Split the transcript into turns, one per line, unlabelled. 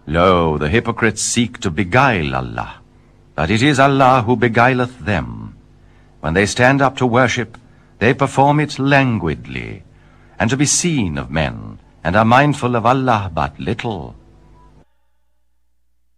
Lo, the hypocrites seek to beguile Allah, but it is Allah who beguileth them. When they stand up to worship, they perform it languidly, and to be seen of men, and are mindful of Allah but little.